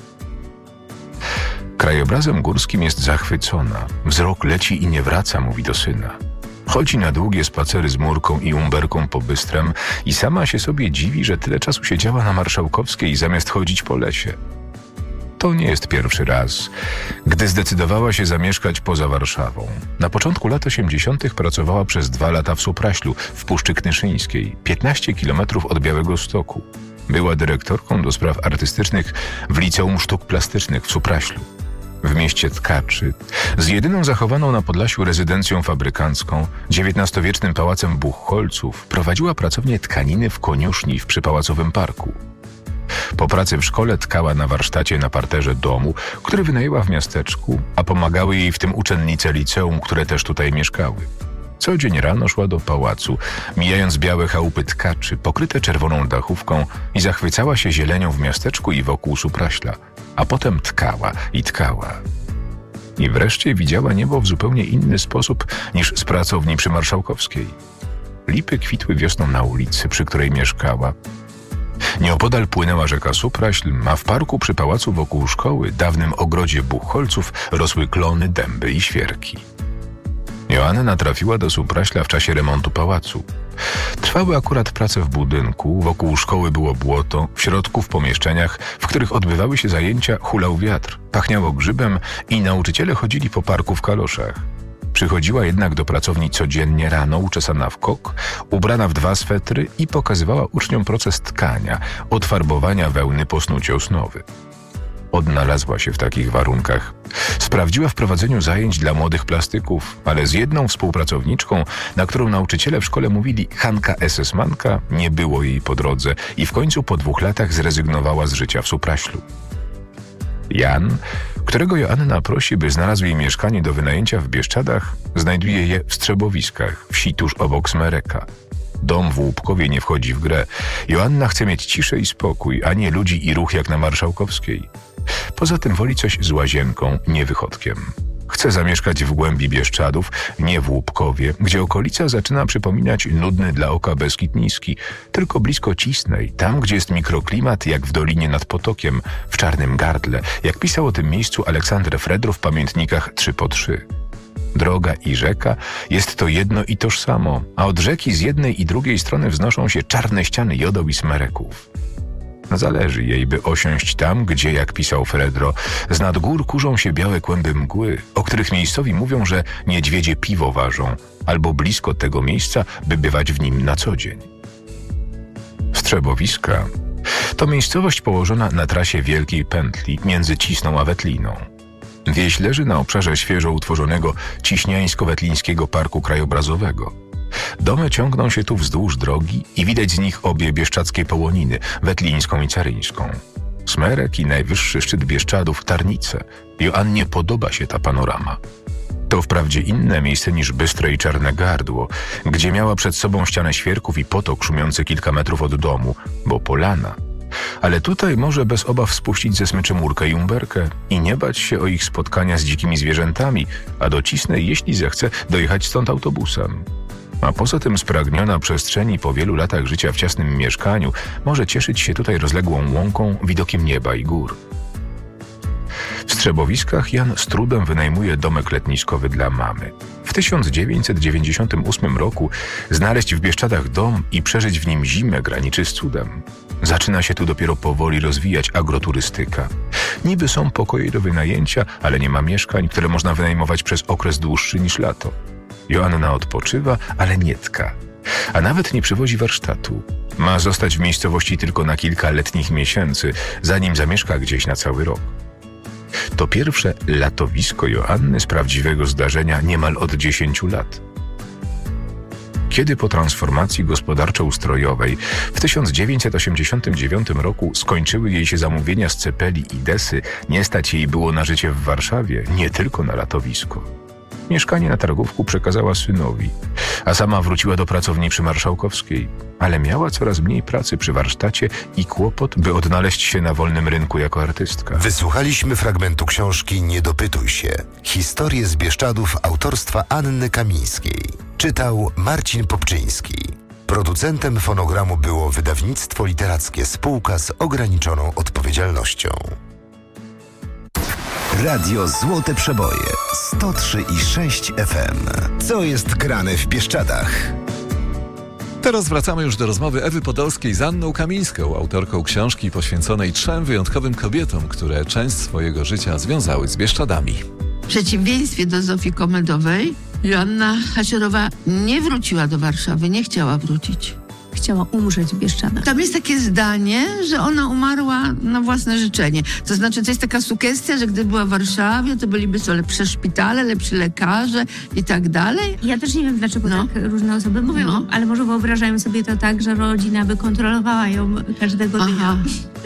Krajobrazem górskim jest zachwycona. Wzrok leci i nie wraca, mówi do syna. Chodzi na długie spacery z Murką i Umberką po Bystrem i sama się sobie dziwi, że tyle czasu siedziała na Marszałkowskiej zamiast chodzić po lesie. To nie jest pierwszy raz, gdy zdecydowała się zamieszkać poza Warszawą. Na początku lat osiemdziesiątych pracowała przez dwa lata w Supraślu, w Puszczy Knyszyńskiej, piętnaście kilometrów od Białegostoku. Była dyrektorką do spraw artystycznych w Liceum Sztuk Plastycznych w Supraślu. W mieście Tkaczy, z jedyną zachowaną na Podlasiu rezydencją fabrykancką, dziewiętnastowiecznym pałacem Buchholców, prowadziła pracownię tkaniny w koniuszni w Przypałacowym Parku. Po pracy w szkole tkała na warsztacie na parterze domu, który wynajęła w miasteczku, a pomagały jej w tym uczennice liceum, które też tutaj mieszkały. Co dzień rano szła do pałacu, mijając białe chałupy Tkaczy, pokryte czerwoną dachówką i zachwycała się zielenią w miasteczku i wokół Supraśla, a potem tkała i tkała. I wreszcie widziała niebo w zupełnie inny sposób niż z pracowni przy Marszałkowskiej. Lipy kwitły wiosną na ulicy, przy której mieszkała. Nieopodal płynęła rzeka Supraśl, a w parku przy pałacu wokół szkoły, dawnym ogrodzie Buchholców, rosły klony, dęby i świerki. Joanna trafiła do Supraśla w czasie remontu pałacu. Trwały akurat prace w budynku, wokół szkoły było błoto, w środku w pomieszczeniach, w których odbywały się zajęcia, hulał wiatr, pachniało grzybem i nauczyciele chodzili po parku w kaloszach. Przychodziła jednak do pracowni codziennie rano, uczesana w kok, ubrana w dwa swetry i pokazywała uczniom proces tkania, od farbowania wełny po snucie osnowy. Odnalazła się w takich warunkach. Sprawdziła w prowadzeniu zajęć dla młodych plastyków, ale z jedną współpracowniczką, na którą nauczyciele w szkole mówili Hanka es es manka, nie było jej po drodze i w końcu po dwóch latach zrezygnowała z życia w Supraślu. Jan, którego Joanna prosi, by znalazł jej mieszkanie do wynajęcia w Bieszczadach, znajduje je w Strzebowiskach, wsi tuż obok Smereka. Dom w Łupkowie nie wchodzi w grę. Joanna chce mieć ciszę i spokój, a nie ludzi i ruch jak na Marszałkowskiej. Poza tym woli coś z łazienką, nie wychodkiem. Chce zamieszkać w głębi Bieszczadów, nie w Łupkowie, gdzie okolica zaczyna przypominać nudny dla oka Beskid Niski, tylko blisko Cisnej, tam gdzie jest mikroklimat jak w Dolinie nad Potokiem, w Czarnym Gardle, jak pisał o tym miejscu Aleksander Fredro w pamiętnikach trzy po trzy. Droga i rzeka jest to jedno i tożsamo, a od rzeki z jednej i drugiej strony wznoszą się czarne ściany jodoł i smereków. Zależy jej, by osiąść tam, gdzie, jak pisał Fredro, z nad gór kurzą się białe kłęby mgły, o których miejscowi mówią, że niedźwiedzie piwo ważą, albo blisko tego miejsca, by bywać w nim na co dzień. Strzebowiska to miejscowość położona na trasie Wielkiej Pętli między Cisną a Wetliną. Wieś leży na obszarze świeżo utworzonego Ciśniańsko-Wetlińskiego Parku Krajobrazowego. Domy ciągną się tu wzdłuż drogi i widać z nich obie bieszczadzkie połoniny, wetlińską i caryńską. Smerek i najwyższy szczyt Bieszczadów, Tarnice. Joannie podoba się ta panorama. To wprawdzie inne miejsce niż Bystre i Czarne Gardło, gdzie miała przed sobą ścianę świerków i potok szumiący kilka metrów od domu, bo polana. Ale tutaj może bez obaw spuścić ze smyczy Murkę i Umberkę i nie bać się o ich spotkania z dzikimi zwierzętami, a do Cisnej, jeśli zechce, dojechać stąd autobusem. A poza tym spragniona przestrzeni po wielu latach życia w ciasnym mieszkaniu może cieszyć się tutaj rozległą łąką, widokiem nieba i gór. W Strzebowiskach Jan z trudem wynajmuje domek letniskowy dla mamy. W tysiąc dziewięćset dziewięćdziesiątym ósmym roku znaleźć w Bieszczadach dom i przeżyć w nim zimę graniczy z cudem. Zaczyna się tu dopiero powoli rozwijać agroturystyka. Niby są pokoje do wynajęcia, ale nie ma mieszkań, które można wynajmować przez okres dłuższy niż lato. Joanna odpoczywa, ale nie tka. A nawet nie przywozi warsztatu. Ma zostać w miejscowości tylko na kilka letnich miesięcy, zanim zamieszka gdzieś na cały rok. To pierwsze latowisko Joanny z prawdziwego zdarzenia niemal od dziesięciu lat. Kiedy po transformacji gospodarczo-ustrojowej w tysiąc dziewięćset osiemdziesiątym dziewiątym roku skończyły jej się zamówienia z Cepeli i Desy, nie stać jej było na życie w Warszawie, nie tylko na latowisko. Mieszkanie na Targówku przekazała synowi, a sama wróciła do pracowni przy Marszałkowskiej, ale miała coraz mniej pracy przy warsztacie i kłopot, by odnaleźć się na wolnym rynku jako artystka. Wysłuchaliśmy fragmentu książki Nie dopytuj się. Historie z Bieszczadów autorstwa Anny Kamińskiej. Czytał Marcin Popczyński. Producentem fonogramu było wydawnictwo literackie Spółka z ograniczoną odpowiedzialnością. Radio Złote Przeboje sto trzy i sześć F M. Co jest grane w Bieszczadach? Teraz wracamy już do rozmowy Ewy Podolskiej z Anną Kamińską, autorką książki poświęconej trzem wyjątkowym kobietom, które część swojego życia związały z Bieszczadami. W przeciwieństwie do Zofii Komedowej, Joanna Hacierowa nie wróciła do Warszawy, nie chciała wrócić. Chciała umrzeć w Bieszczadach. Tam jest takie zdanie, że ona umarła na własne życzenie. To znaczy, to jest taka sugestia, że gdy była w Warszawie, to byliby to lepsze szpitale, lepsi lekarze i tak dalej. Ja też nie wiem, dlaczego No. tak różne osoby mówią, No. ale może wyobrażają sobie to tak, że rodzina by kontrolowała ją każdego dnia. Aha.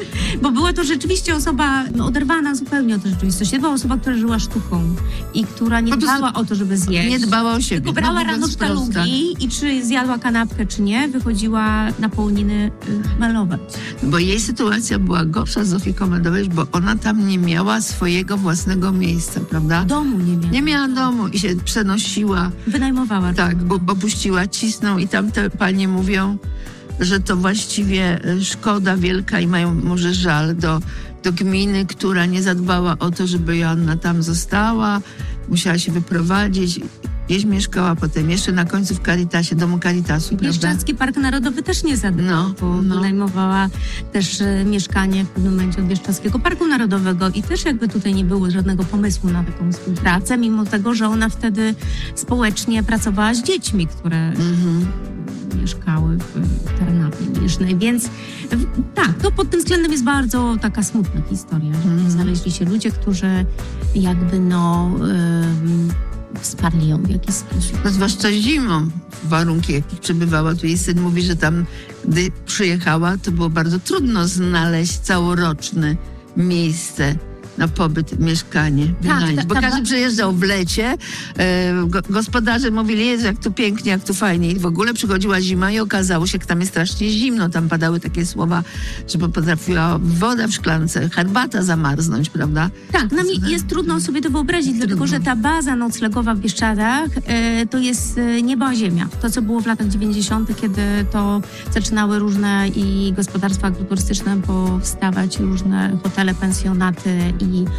Bo była to rzeczywiście osoba no, oderwana zupełnie od rzeczywistości. To była osoba, która żyła sztuką i która nie Po prostu dbała o to, żeby zjeść. Nie dbała o siebie. Tylko brała No, rano mówiąc sztalugi prosto. i czy zjadła kanapkę, czy nie, wychodziła na połoniny y, malować. Bo jej sytuacja była gorsza z Zofii Komedowej, bo ona tam nie miała swojego własnego miejsca, prawda? Domu nie miała. Nie miała domu i się przenosiła. Wynajmowała. Tak, bo, bo puściła Cisną i tam te panie mówią, że to właściwie e, szkoda wielka i mają może żal do, do gminy, która nie zadbała o to, żeby Joanna tam została. Musiała się wyprowadzić. Gdzieś mieszkała potem, jeszcze na końcu w Caritasie, domu Caritasu, prawda? Bieszczadzki Park Narodowy też nie zadbał, No, bo no. wynajmowała też e, mieszkanie w pewnym momencie od Bieszczadzkiego Parku Narodowego i też jakby tutaj nie było żadnego pomysłu na taką współpracę, mimo tego, że ona wtedy społecznie pracowała z dziećmi, które Mhm. mieszkały w Tarnawie Mierznej, więc w, tak, to pod tym względem jest bardzo taka smutna historia, że Mhm. znaleźli się ludzie, którzy jakby no ym, wsparli ją w jakiś sposób. No, zwłaszcza zimą, warunki, jakich przebywała. Tu jej syn mówi, że tam, gdy przyjechała, to było bardzo trudno znaleźć całoroczne miejsce na pobyt, mieszkanie, wynająć. ta- Bo ta każdy ba- przyjeżdżał w lecie, e, go, gospodarze mówili, Jezu, jak tu pięknie, jak tu fajnie. I w ogóle przychodziła zima i okazało się, jak tam jest strasznie zimno. Tam padały takie słowa, że potrafiła woda w szklance, herbata zamarznąć, prawda? Tak, nam jest trudno sobie to wyobrazić, dlatego że ta baza noclegowa w Bieszczadach e, to jest e, niebo a ziemia. To, co było w latach dziewięćdziesiątych, kiedy to zaczynały różne i gospodarstwa agroturystyczne powstawać, różne hotele, pensjonaty i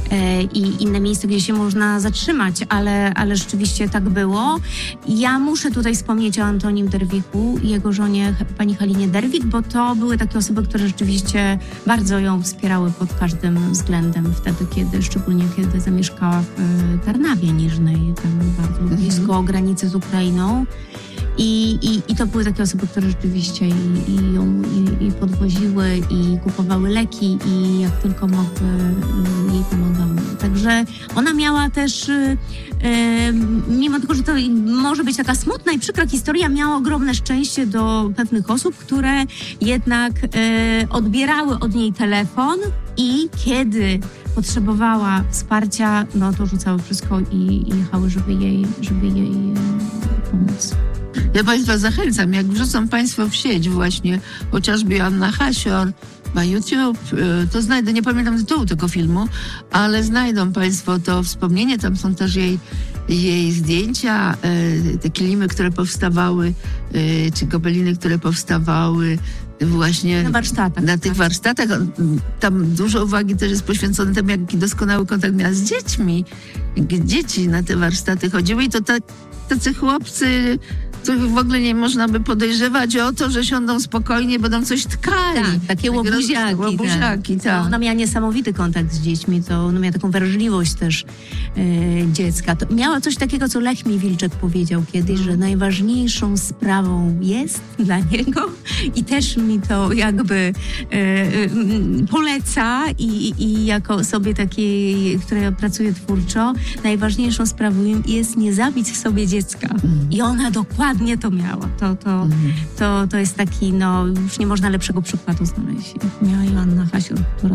e, i inne miejsce, gdzie się można zatrzymać, ale, ale rzeczywiście tak było. Ja muszę tutaj wspomnieć o Antonim Derwiku i jego żonie, pani Halinie Derwik, bo to były takie osoby, które rzeczywiście bardzo ją wspierały pod każdym względem wtedy, kiedy, szczególnie kiedy zamieszkała w e, Tarnawie Niżnej, tam bardzo blisko mhm. granicy z Ukrainą. I, i, I to były takie osoby, które rzeczywiście i, i ją i, i podwoziły, i kupowały leki, i jak tylko mogły, jej pomagały. Także ona miała też, e, mimo tego, że to może być taka smutna i przykra historia, miała ogromne szczęście do pewnych osób, które jednak e, odbierały od niej telefon i kiedy potrzebowała wsparcia, no to rzucały wszystko i, i jechały, żeby jej, żeby jej e, pomóc. Ja Państwa zachęcam, jak wrzucą Państwo w sieć właśnie chociażby Joanna Hasior na YouTube, to znajdę, nie pamiętam tytułu tego filmu, ale znajdą Państwo to wspomnienie, tam są też jej, jej zdjęcia, te kilimy, które powstawały, czy gobeliny, które powstawały właśnie na warsztatach. Na tych warsztatach. Tam dużo uwagi też jest poświęcone temu, jaki doskonały kontakt miała z dziećmi. Dzieci na te warsztaty chodziły i to tak, tacy chłopcy, których w ogóle nie można by podejrzewać o to, że siądą spokojnie, będą coś tkali. Tak, takie łobuziaki. łobuziaki tak. Tak. Ona miała niesamowity kontakt z dziećmi, to ona miała taką wrażliwość też e, dziecka. To miała coś takiego, co Lech Wilczek powiedział kiedyś, mm. że najważniejszą sprawą jest dla niego i też mi to jakby e, e, poleca i, i jako osobie takiej, która pracuje twórczo, najważniejszą sprawą jest nie zabić sobie dziecka. Mm. I ona dokładnie Dokładnie to miała. To, to, mm. to, to jest taki, no już nie można lepszego przykładu znaleźć. Miała Joanna Hasior, która,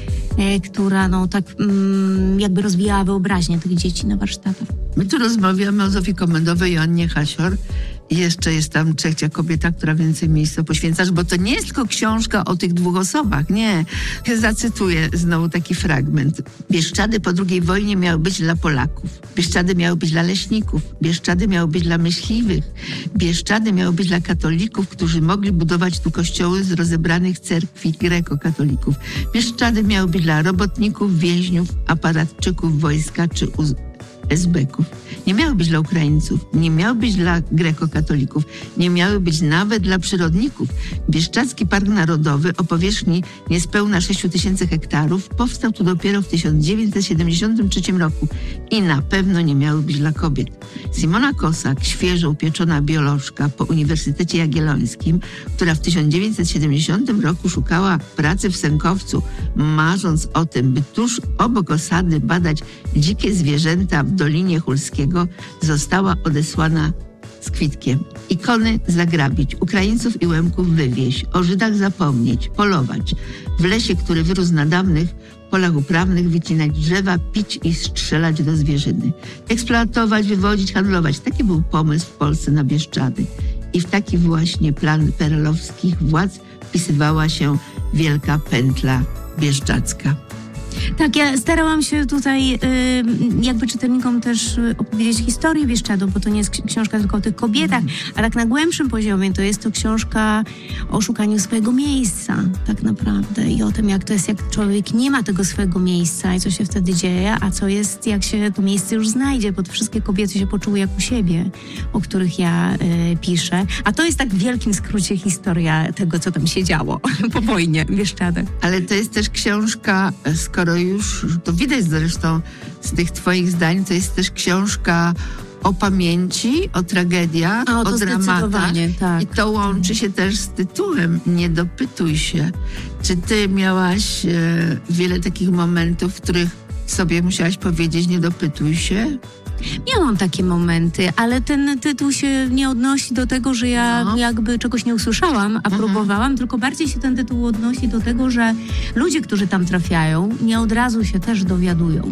e, która no tak mm, jakby rozwijała wyobraźnię tych dzieci na warsztatach. My tu rozmawiamy o Zofii Komendowej, Joannie Hasior. I jeszcze jest tam trzecia kobieta, która więcej miejsca poświęcasz, bo to nie jest tylko książka o tych dwóch osobach, nie. Zacytuję znowu taki fragment. Bieszczady po drugiej wojnie miały być dla Polaków. Bieszczady miały być dla leśników. Bieszczady miały być dla myśliwych. Bieszczady miały być dla katolików, którzy mogli budować tu kościoły z rozebranych cerkwi grekokatolików. Bieszczady miały być dla robotników, więźniów, aparatczyków wojska czy uz- esbeków. Nie miały być dla Ukraińców, nie miały być dla grekokatolików, nie miały być nawet dla przyrodników. Bieszczadzki Park Narodowy o powierzchni niespełna sześć tysięcy hektarów powstał tu dopiero w tysiąc dziewięćset siedemdziesiątym trzecim roku i na pewno nie miały być dla kobiet. Simona Kosak, świeżo upieczona biolożka po Uniwersytecie Jagiellońskim, która w tysiąc dziewięćset siedemdziesiątym roku szukała pracy w Sękowcu, marząc o tym, by tuż obok osady badać dzikie zwierzęta w Dolinie Hulskiego, została odesłana z kwitkiem. Ikony zagrabić, Ukraińców i Łemków wywieźć, o Żydach zapomnieć, polować. W lesie, który wyrósł na dawnych polach uprawnych, wycinać drzewa, pić i strzelać do zwierzyny. Eksploatować, wywodzić, handlować. Taki był pomysł w Polsce na Bieszczady. I w taki właśnie plan perelowskich władz wpisywała się wielka pętla bieszczadzka. Tak, ja starałam się tutaj y, jakby czytelnikom też opowiedzieć historię Bieszczadów, bo to nie jest książka tylko o tych kobietach, mm. a tak na głębszym poziomie to jest to książka o szukaniu swojego miejsca tak naprawdę i o tym, jak to jest, jak człowiek nie ma tego swojego miejsca i co się wtedy dzieje, a co jest, jak się to miejsce już znajdzie, bo wszystkie kobiety się poczuły jak u siebie, o których ja y, piszę. A to jest tak w wielkim skrócie historia tego, co tam się działo po wojnie w Bieszczadach. Ale to jest też książka, skoro już, to widać zresztą z tych twoich zdań, to jest też książka o pamięci, o tragediach, A, o dramatach. Tak. I to łączy się też z tytułem Nie dopytuj się. Czy ty miałaś e, wiele takich momentów, w których sobie musiałaś powiedzieć nie dopytuj się? Miałam takie momenty, ale ten tytuł się nie odnosi do tego, że ja no. jakby czegoś nie usłyszałam, a mhm. próbowałam, tylko bardziej się ten tytuł odnosi do tego, że ludzie, którzy tam trafiają, nie od razu się też dowiadują.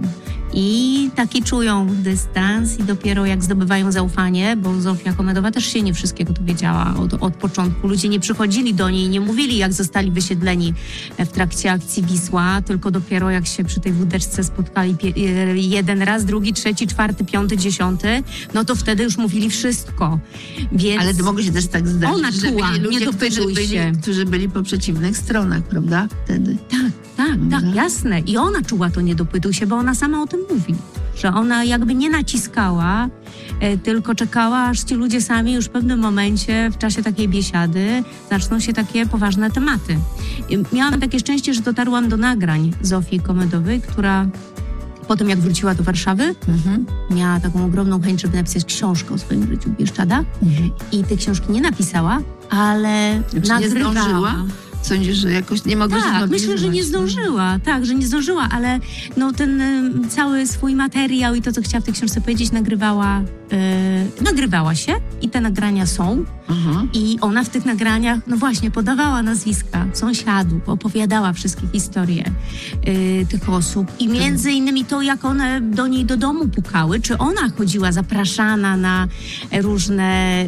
I taki czują dystans i dopiero jak zdobywają zaufanie, bo Zofia Komendowa też się nie wszystkiego dowiedziała od, od początku. Ludzie nie przychodzili do niej, nie mówili, jak zostali wysiedleni w trakcie akcji Wisła, tylko dopiero jak się przy tej wódeczce spotkali pie- jeden raz, drugi, trzeci, czwarty, piąty, dziesiąty, no to wtedy już mówili wszystko. Więc ale to mogło się też tak zdarzyć, ona że czuła, byli ludzie, nie którzy byli, którzy byli po przeciwnych stronach, prawda? Wtedy. Tak, tak. Tak, tak, jasne. I ona czuła to niedopytuj się, bo ona sama o tym mówi. Że ona jakby nie naciskała, e, tylko czekała, aż ci ludzie sami już w pewnym momencie, w czasie takiej biesiady, zaczną się takie poważne tematy. I miałam takie szczęście, że dotarłam do nagrań Zofii Komedowej, która potem jak wróciła do Warszawy, mhm. miała taką ogromną chęć, żeby napisać książkę o swoim życiu w Bieszczadach. Mhm. I tej książki nie napisała, ale znaczy, nagrywała. Nie zdążyła? Sądzisz, że jakoś nie mogła się Tak, myślę, że nie zdążyła. Tak, że nie zdążyła, ale no, ten y, cały swój materiał i to, co chciała w tej książce powiedzieć, nagrywała, y, nagrywała się i te nagrania są. Uh-huh. I ona w tych nagraniach, no właśnie, podawała nazwiska sąsiadów, opowiadała wszystkie historie y, tych osób i między innymi to, jak one do niej do domu pukały, czy ona chodziła zapraszana na różne,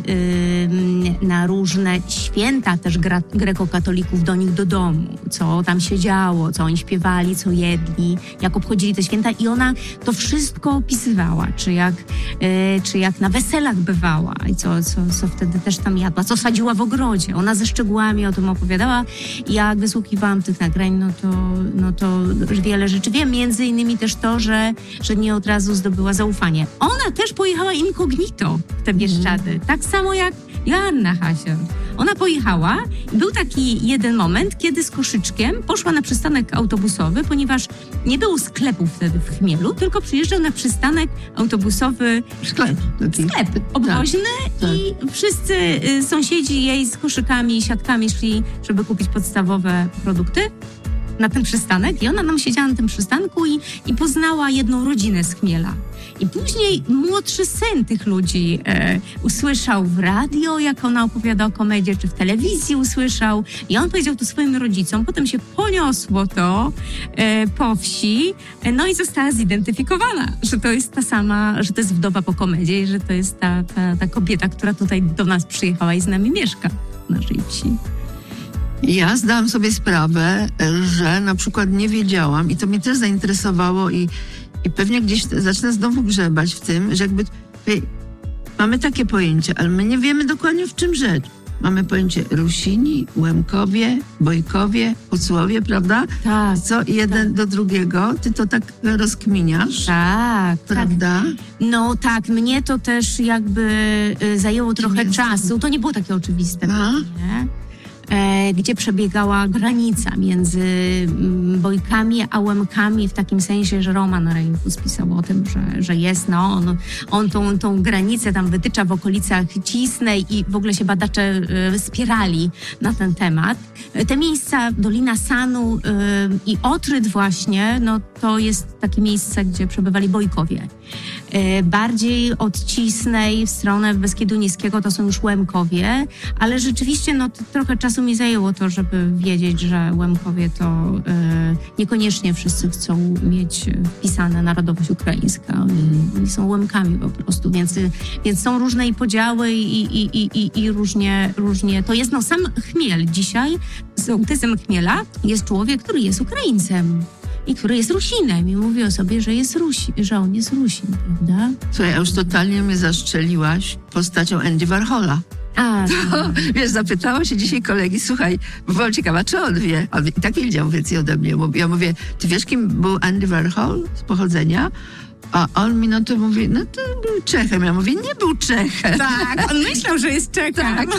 y, na różne święta też gra, grekokatolików do nich do domu, co tam się działo, co oni śpiewali, co jedli, jak obchodzili te święta i ona to wszystko opisywała, czy jak, y, czy jak na weselach bywała i co, co, co wtedy też tam jadła, co sadziła w ogrodzie. Ona ze szczegółami o tym opowiadała. Jak wysłuchiwałam tych nagrań, no to, no to wiele rzeczy wiem. Między innymi też to, że, że nie od razu zdobyła zaufanie. Ona też pojechała incognito w te Bieszczady. Mm. Tak samo jak Joanna Hasior. Ona pojechała i był taki jeden moment, kiedy z koszyczkiem poszła na przystanek autobusowy, ponieważ nie było sklepów wtedy w Chmielu, tylko przyjeżdżał na przystanek autobusowy sklep, sklep obwoźny tak, i tak. wszyscy y, sąsiedzi jej z koszykami i siatkami szli, żeby kupić podstawowe produkty na ten przystanek i ona nam siedziała na tym przystanku i, i poznała jedną rodzinę z Chmiela. I później młodszy syn tych ludzi e, usłyszał w radio, jak ona opowiada o komedzie, czy w telewizji usłyszał. I on powiedział to swoim rodzicom. Potem się poniosło to e, po wsi. E, no i została zidentyfikowana, że to jest ta sama, że to jest wdowa po komedzie i że to jest ta, ta, ta kobieta, która tutaj do nas przyjechała i z nami mieszka w naszej wsi. Ja zdałam sobie sprawę, że na przykład nie wiedziałam i to mnie też zainteresowało i, i pewnie gdzieś zacznę znowu grzebać w tym, że jakby hej, mamy takie pojęcie, ale my nie wiemy dokładnie w czym rzecz. Mamy pojęcie Rusini, Łemkowie, Bojkowie, Hucłowie, prawda? Tak. Co jeden tak. do drugiego, ty to tak rozkminiasz. Tak. Prawda? Tak. No tak, mnie to też jakby y, zajęło trochę nie czasu. To nie było takie oczywiste. Nie? E, gdzie przebiegała granica między mm, Bojkami a Łemkami w takim sensie, że Roman Rejfus pisał o tym, że, że jest, no, on, on tą, tą granicę tam wytycza w okolicach Cisnej i w ogóle się badacze e, spierali na ten temat. E, te miejsca, Dolina Sanu e, i Otryd właśnie, no to jest takie miejsce, gdzie przebywali Bojkowie. E, bardziej od Cisnej w stronę Beskidu Niskiego to są już Łemkowie, ale rzeczywiście no to trochę czasu mi zajęło to, żeby wiedzieć, że Łemkowie to y, niekoniecznie wszyscy chcą mieć wpisane narodowość ukraińska. Oni, oni są Łemkami po prostu, więc, więc są różne i podziały i, i, i, i, i różnie, różnie. To jest no sam Chmiel dzisiaj, sołtysem Chmiela jest człowiek, który jest Ukraińcem. I który jest Rusinem i mówi o sobie, że jest Rusi, że on jest Rusin, prawda? Słuchaj, już totalnie mnie zaszczeliłaś postacią Andy Warhola. A, to, wiesz, zapytała się dzisiaj kolegi, słuchaj, bo byłam ciekawa, czy on wie. On i tak wiedział więcej ode mnie. Ja mówię, ty wiesz, kim był Andy Warhol z pochodzenia? A on mi na to mówi, no to był Czechem. Ja mówię, nie był Czechem. Tak, on myślał, że jest Czechem. Tak.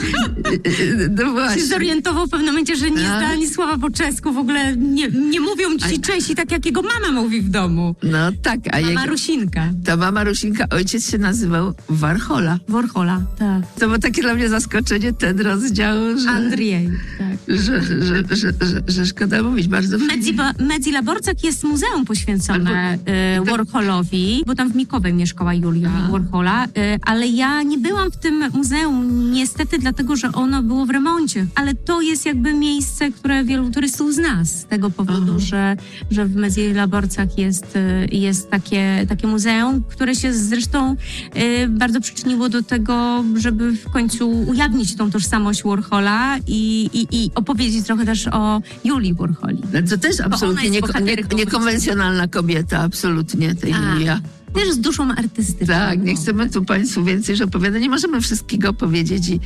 No właśnie. Się zorientował w pewnym momencie, że nie zda ani słowa po czesku. W ogóle nie, nie mówią ci Czesi tak, jak jego mama mówi w domu. No tak. A mama jego, Rusinka. Ta mama Rusinka, ojciec się nazywał Warhola. Warhola, tak. To było takie dla mnie zaskoczenie, ten rozdział, że... Andrzej, tak. Że, że, że, że, że, że szkoda mówić, bardzo Medzi, Medzi Laborcak jest muzeum poświęcone Albo, y, Warholowi, bo tam w Mikowej mieszkała Julia A. Warhola, y, ale ja nie byłam w tym muzeum niestety dlatego, że ono było w remoncie, ale to jest jakby miejsce, które wielu turystów zna z tego powodu, że, że w Medzi Laborcak jest, y, jest takie, takie muzeum, które się zresztą y, bardzo przyczyniło do tego, żeby w końcu ujawnić tą tożsamość Warhola i, i, i opowiedzieć trochę też o Julii Warholi. To też absolutnie nie, nie, niekonwencjonalna kobieta, absolutnie, ta Julia. Też z duszą artystyczną. Tak, nie chcemy tu Państwu więcej już opowiadać. Nie możemy wszystkiego powiedzieć i,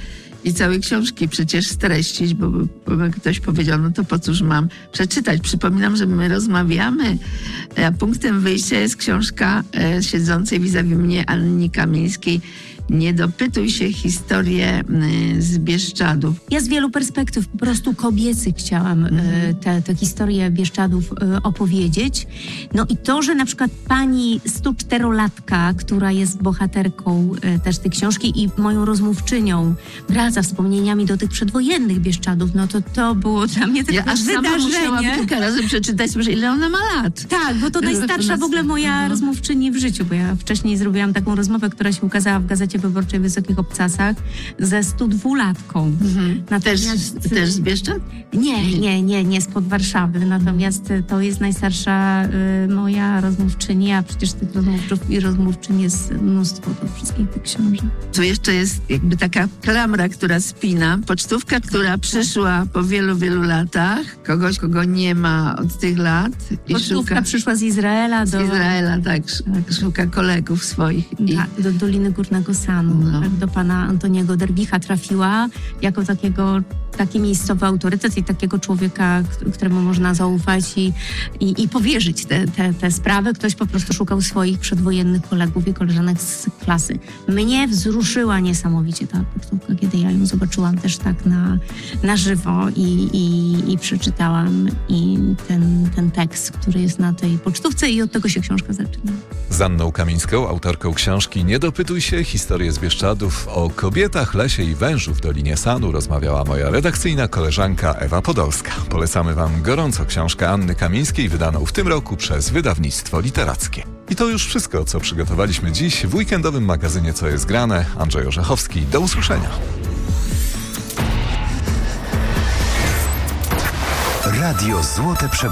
i całej książki przecież streścić, bo, bo ktoś powiedział, no to po cóż mam przeczytać. Przypominam, że my rozmawiamy, a punktem wyjścia jest książka e, siedzącej vis-a-vis mnie Anny Kamińskiej. Nie dopytuj się, historię y, z Bieszczadów. Ja z wielu perspektyw po prostu kobiecych chciałam Mhm. y, te, te historie Bieszczadów y, opowiedzieć. No i to, że na przykład pani sto czterolatka, która jest bohaterką y, też tej książki i moją rozmówczynią, wraca wspomnieniami do tych przedwojennych Bieszczadów, no to to było dla mnie takie Ja aż sama musiałam wydarzenie. kilka razy przeczytać, że ile ona ma lat. Tak, bo to najstarsza w ogóle moja No. rozmówczyni w życiu, bo ja wcześniej zrobiłam taką rozmowę, która się ukazała w Gazecie Wyborczej w Wysokich Obcasach ze sto dwulatką. Mhm. Też, też z Bieszczad? Nie, nie, nie, nie spod Warszawy. Natomiast to jest najstarsza y, moja rozmówczyni, a przecież tych rozmówców i rozmówczyń jest mnóstwo do wszystkich tych książek. Tu jeszcze jest jakby taka klamra, która spina. Pocztówka, która przyszła po wielu, wielu latach. Kogoś, kogo nie ma od tych lat. I Pocztówka szuka przyszła z Izraela z do, Izraela, tak, sz- szuka kolegów swoich. I tak, do Doliny Górnego Sanu. No. Tak, do pana Antoniego Dergicha trafiła jako takiego, taki miejscowy autorytet i takiego człowieka, k- któremu można zaufać i, i, i powierzyć te, te, te sprawy. Ktoś po prostu szukał swoich przedwojennych kolegów i koleżanek z klasy. Mnie wzruszyła niesamowicie ta pocztówka, kiedy ja ją zobaczyłam też tak na, na żywo i, i, i przeczytałam i ten, ten tekst, który jest na tej pocztówce i od tego się książka zaczyna. Z Anną Kamińską, autorką książki Nie dopytuj się, historię z Bieszczadów, o kobietach, lesie i wężu w Dolinie Sanu rozmawiała moja redakcyjna koleżanka Ewa Podolska. Polecamy wam gorąco książkę Anny Kamińskiej, wydaną w tym roku przez wydawnictwo literackie. I to już wszystko, co przygotowaliśmy dziś w weekendowym magazynie Co jest grane. Andrzej Orzechowski, do usłyszenia. Radio Złote Przeboje.